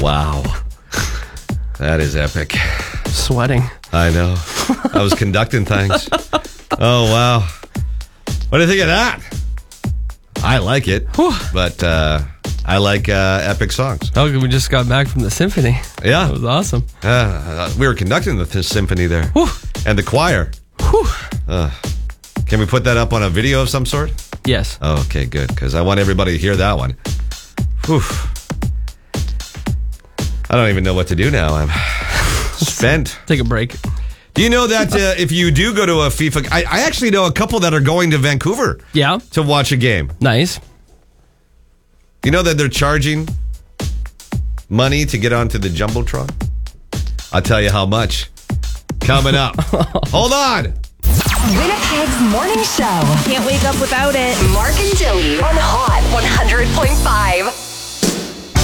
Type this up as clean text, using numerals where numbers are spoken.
Wow. That is epic. Sweating. I know. I was conducting things. Oh, wow. What do you think of that? I like it, but I like epic songs. Oh, we just got back from the symphony. Yeah. That was awesome. We were conducting the symphony there. Whew. And the choir. Whew. Can we put that up on a video of some sort? Yes. Oh, okay, good, because I want everybody to hear that one. Whew. I don't even know what to do now. I'm spent. Take a break. Do you know that if you do go to a FIFA... I actually know a couple that are going to Vancouver Yeah. to watch a game. Nice. You know that they're charging money to get onto the Jumbotron? I'll tell you how much. Coming up. Hold on. Winnipeg's morning show. Can't wake up without it. Mark and Jody on Hot 100.5.